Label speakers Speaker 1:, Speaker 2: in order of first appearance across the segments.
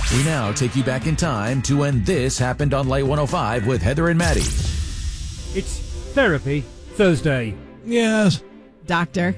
Speaker 1: We now take you back in time to when this happened on Light 105 with Heather and Maddie.
Speaker 2: It's Therapy Thursday.
Speaker 3: Yes.
Speaker 4: Doctor,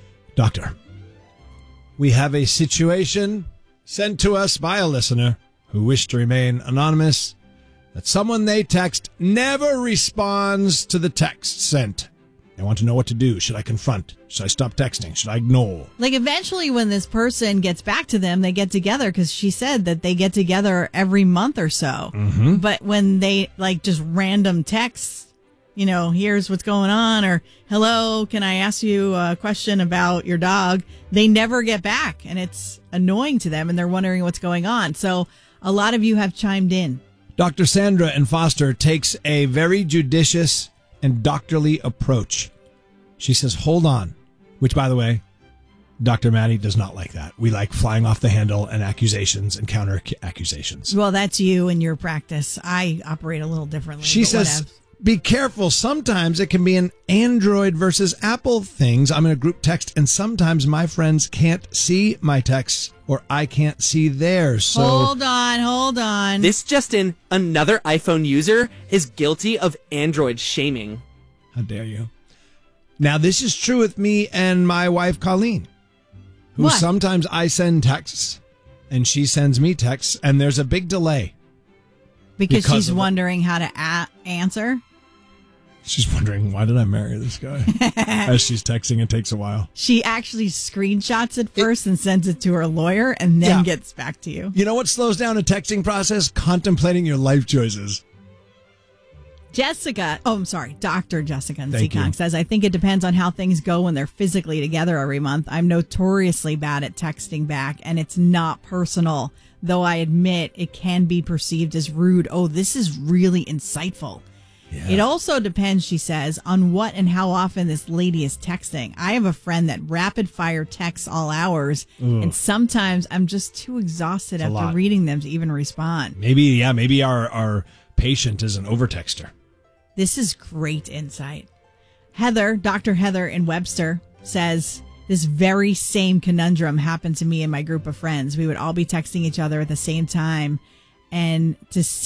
Speaker 3: we have a situation sent to us by a listener who wished to remain anonymous that someone they text never responds to the text sent. They want to know what to do. Should I confront? Should I stop texting? Should I ignore?
Speaker 4: like eventually when this person gets back to them, they get together because she said that they get together every month or so.
Speaker 3: Mm-hmm.
Speaker 4: But when they like just random texts, here's what's going on, or hello, can I ask you a question about your dog? They never get back, and it's annoying to them, and they're wondering what's going on. So a lot of you have chimed in.
Speaker 3: Dr. Sandra in Foster takes a very judicious and doctorly approach. She says, hold on, which, by the way, Dr. Maddie does not like that. We like flying off the handle and accusations and counter accusations.
Speaker 4: Well, that's you and your practice. I operate a little differently.
Speaker 3: She
Speaker 4: but
Speaker 3: says,
Speaker 4: whatever.
Speaker 3: be careful. Sometimes it can be an Android versus Apple things. I'm in a group text, and sometimes my friends can't see my texts, or I can't see theirs. So
Speaker 4: Hold on.
Speaker 5: This just in, another iPhone user is guilty of Android shaming.
Speaker 3: how dare you? Now, this is true with me and my wife, Colleen, who
Speaker 4: What?
Speaker 3: sometimes I send texts, and she sends me texts, and there's a big delay.
Speaker 4: Because she's
Speaker 3: of it.
Speaker 4: wondering how to answer.
Speaker 3: She's wondering, why did I marry this guy? As she's texting, it takes a while.
Speaker 4: She actually screenshots it first and sends it to her lawyer and then
Speaker 3: Yeah.
Speaker 4: gets back to you.
Speaker 3: You know what slows down a texting process? Contemplating your life choices.
Speaker 4: Dr. Jessica in
Speaker 3: Thank you.
Speaker 4: Seekonk says, I think it depends on how things go when they're physically together every month. I'm notoriously bad at texting back, and it's not personal, though I admit it can be perceived as rude. Oh, this is really insightful.
Speaker 3: Yeah.
Speaker 4: It also depends, she says, on what and how often this lady is texting. I have a friend that rapid fire texts all hours, and sometimes I'm just too exhausted
Speaker 3: a
Speaker 4: after
Speaker 3: lot.
Speaker 4: reading them to even respond.
Speaker 3: Maybe our patient is an overtexter.
Speaker 4: This is great insight. Heather, Dr. Heather in Webster, says this very same conundrum happened to me and my group of friends. We would all be texting each other at the same time. And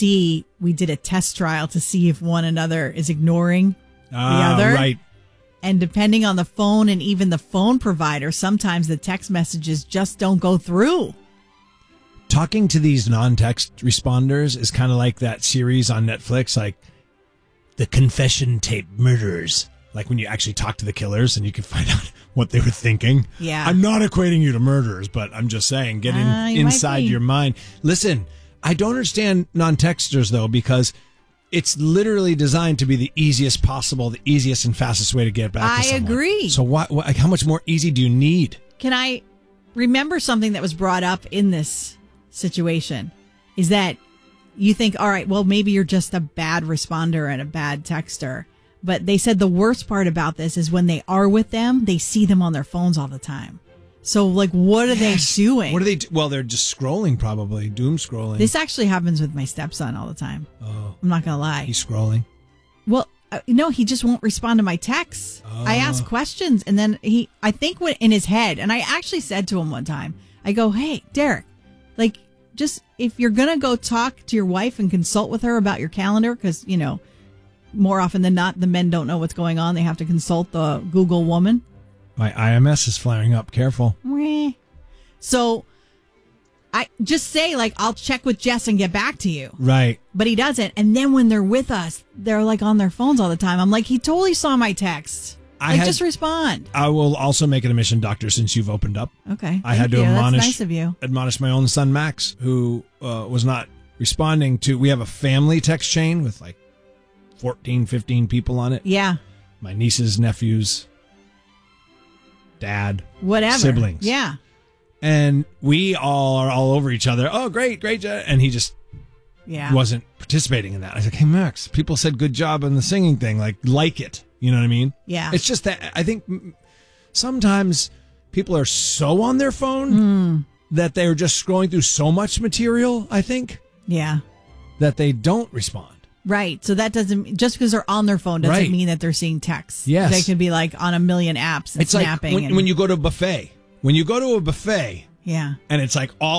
Speaker 4: we did a test trial to see if one another is ignoring the other.
Speaker 3: Right.
Speaker 4: And depending on the phone and even the phone provider, sometimes the text messages just don't go through.
Speaker 3: Talking to these non-text responders is kind of like that series on Netflix, like the confession tape murderers. Like when you actually talk to the killers and you can find out what they were thinking.
Speaker 4: Yeah.
Speaker 3: I'm not equating you to murderers, but I'm just saying, get
Speaker 4: You might
Speaker 3: inside
Speaker 4: be.
Speaker 3: your mind. Listen, I don't understand non-texters, though, because it's literally designed to be the easiest possible, the easiest and fastest way to get back to
Speaker 4: I
Speaker 3: someone.
Speaker 4: agree.
Speaker 3: So how much more easy do you need?
Speaker 4: Can I remember something that was brought up in this situation? Is that you think, all right, well, maybe you're just a bad responder and a bad texter. But they said the worst part about this is when they are with them, they see them on their phones all the time. So, like, what are they doing?
Speaker 3: What are they do? Well, they're just scrolling, probably. Doom scrolling.
Speaker 4: This actually happens with my stepson all the time.
Speaker 3: Oh.
Speaker 4: I'm not going to lie.
Speaker 3: He's scrolling.
Speaker 4: Well, no, he just won't respond to my texts. I ask questions, and then I think in his head, and I actually said to him one time, I go, hey, Derek, like, just if you're going to go talk to your wife and consult with her about your calendar, because, more often than not, the men don't know what's going on. They have to consult the Google woman.
Speaker 3: My IMS is flaring up. Careful.
Speaker 4: Meh. So I just say, like, I'll check with Jess and get back to you.
Speaker 3: Right.
Speaker 4: But he doesn't. And then when they're with us, they're like on their phones all the time. I'm like, he totally saw my text. Just respond.
Speaker 3: I will also make it a mission, Doctor, since you've opened up.
Speaker 4: Okay.
Speaker 3: I had to
Speaker 4: Thank you.
Speaker 3: admonish,
Speaker 4: That's nice of you.
Speaker 3: admonish my own son, Max, who was not responding to. We have a family text chain with like 14, 15 people on it.
Speaker 4: Yeah.
Speaker 3: My nieces, nephews, dad,
Speaker 4: Whatever.
Speaker 3: siblings.
Speaker 4: Yeah.
Speaker 3: And we all are all over each other. Oh, great. And he just wasn't participating in that. I was like, hey, Max, people said good job on the singing thing. Like it. You know what I mean?
Speaker 4: Yeah.
Speaker 3: It's just that I think sometimes people are so on their phone that they're just scrolling through so much material, I think,
Speaker 4: Yeah.
Speaker 3: that they don't respond.
Speaker 4: Right. So that doesn't, just because they're on their phone doesn't
Speaker 3: Right.
Speaker 4: mean that they're seeing texts.
Speaker 3: Yes.
Speaker 4: They could be like on a million apps and
Speaker 3: It's like
Speaker 4: snapping.
Speaker 3: when you go to a buffet. When you go to a buffet
Speaker 4: yeah.
Speaker 3: and it's like all